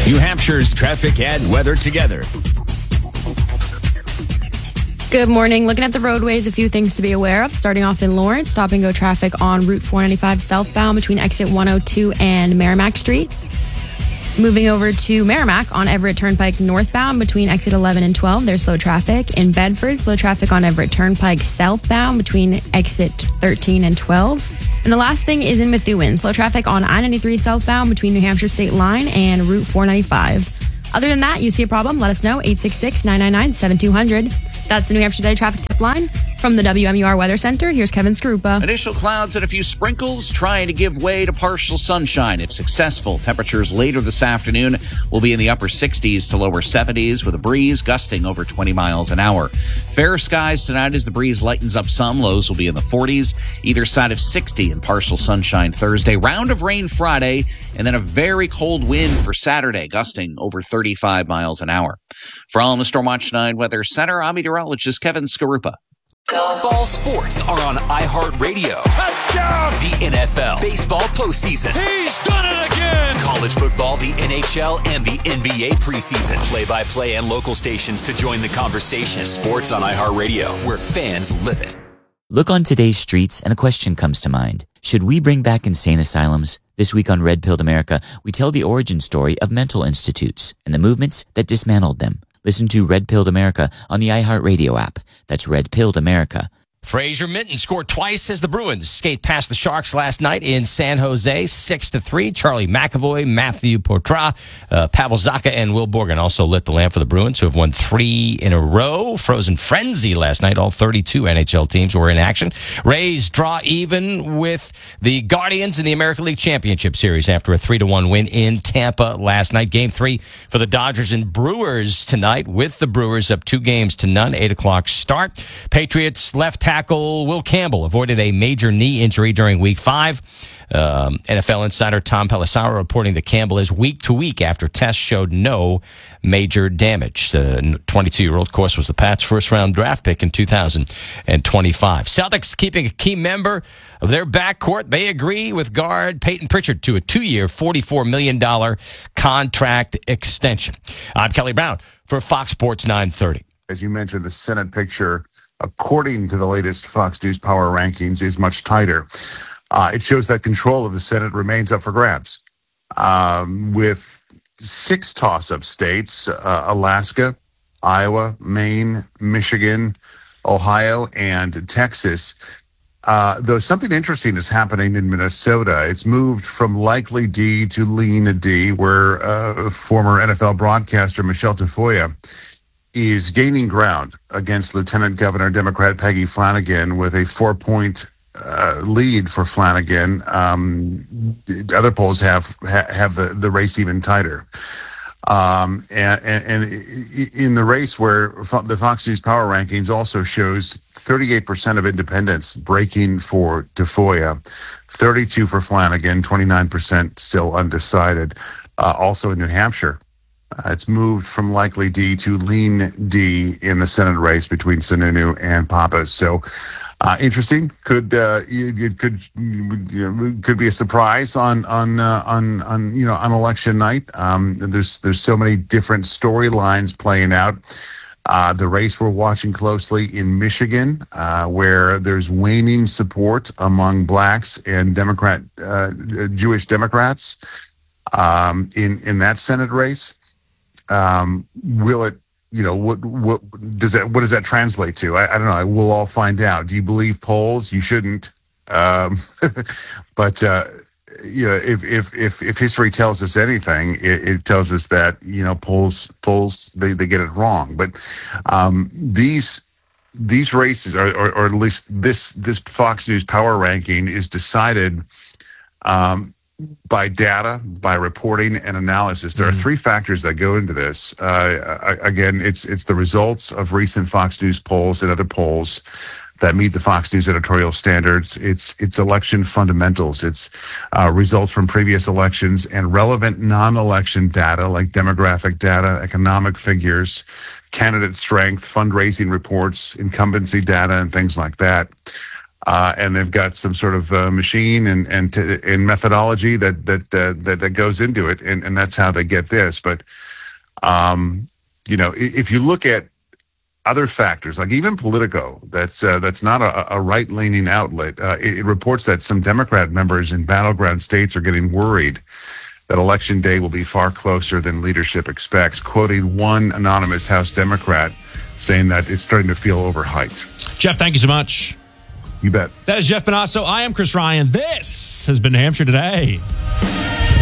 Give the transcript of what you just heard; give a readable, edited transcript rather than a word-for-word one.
New Hampshire's traffic and weather together. Good morning. Looking at the roadways, a few things to be aware of. Starting off in Lawrence, stop and go traffic on Route 495 southbound between exit 102 and Merrimack Street. Moving over to Merrimack on Everett Turnpike northbound between exit 11 and 12, there's slow traffic. In Bedford, slow traffic on Everett Turnpike southbound between exit 13 and 12. And the last thing is in Methuen, slow traffic on I-93 southbound between New Hampshire State Line and Route 495. Other than that, you see a problem, let us know, 866-999-7200. That's the New Hampshire Daily Traffic Tip Line. From the WMUR Weather Center, here's Kevin Skarupa. Initial clouds and a few sprinkles trying to give way to partial sunshine if successful. Temperatures later this afternoon will be in the upper 60s to lower 70s with a breeze gusting over 20 miles an hour. Fair skies tonight as the breeze lightens up some. Lows will be in the 40s, either side of 60 and partial sunshine Thursday. Round of rain Friday, and then a very cold wind for Saturday, gusting over 35 miles an hour. For all in the Stormwatch 9 Weather Center, I'm meteorologist Kevin Skarupa. Ball sports are on iHeartRadio. Touchdown! The NFL, baseball postseason. He's done it again! College football, the NHL, and the NBA preseason. Play-by-play and local stations to join the conversation. Sports on iHeartRadio, where fans live it. Look on today's streets and a question comes to mind. Should we bring back insane asylums? This week on Red Pilled America, we tell the origin story of mental institutes and the movements that dismantled them. Listen to Red Pilled America on the iHeartRadio app. That's Red Pilled America. Fraser Minton scored twice as the Bruins skate past the Sharks last night in San Jose, 6-3. Charlie McAvoy, Matthew Poitras, Pavel Zacha, and Will Borgen also lit the lamp for the Bruins, who have won 3 in a row. Frozen frenzy last night. All 32 NHL teams were in action. Rays draw even with the Guardians in the American League Championship Series after a 3-1 win in Tampa last night. Game 3 for the Dodgers and Brewers tonight, with the Brewers up 2-0, 8 o'clock start. Patriots left tackle Will Campbell avoided a major knee injury during Week 5. NFL insider Tom Pelissero reporting that Campbell is week to week after tests showed no major damage. The 22-year-old, of course, was the Pats' first-round draft pick in 2025. Celtics keeping a key member of their backcourt. They agree with guard Peyton Pritchard to a 2-year, $44 million contract extension. I'm Kelly Brown for Fox Sports 930. As you mentioned, the Senate picture, according to the latest Fox News Power Rankings, is much tighter. It shows that control of the Senate remains up for grabs, with 6 toss-up states, Alaska, Iowa, Maine, Michigan, Ohio, and Texas. Though something interesting is happening in Minnesota. It's moved from likely D to lean D, where former NFL broadcaster Michelle Tafoya is gaining ground against Lieutenant Governor Democrat Peggy Flanagan with a 4-point lead for Flanagan. Other polls have the race even tighter. And in the race where the Fox News Power Rankings also shows 38% of independents breaking for Tafoya, 32% for Flanagan, 29% still undecided. Also in New Hampshire, it's moved from likely D to lean D in the Senate race between Sununu and Pappas. So interesting. Could be a surprise on election night. There's so many different storylines playing out. The race we're watching closely in Michigan, where there's waning support among blacks and Jewish Democrats in that Senate race. Will it? What does that translate to? I don't know. We'll all find out. Do you believe polls? You shouldn't. But if history tells us anything, it tells us that polls they get it wrong. But these races, or at least this Fox News Power Ranking, is decided by data, by reporting and analysis. There are 3 factors that go into this. Again, it's the results of recent Fox News polls and other polls that meet the Fox News editorial standards. It's election fundamentals. It's results from previous elections and relevant non-election data like demographic data, economic figures, candidate strength, fundraising reports, incumbency data, and things like that. And they've got some sort of machine and methodology that goes into it, and that's how they get this. But if you look at other factors, like even Politico, that's not a right-leaning outlet. It reports that some Democrat members in battleground states are getting worried that Election Day will be far closer than leadership expects, quoting one anonymous House Democrat saying that it's starting to feel overhyped. Jeff, thank you so much. You bet. That is Jeff Bonasso. I am Chris Ryan. This has been New Hampshire Today.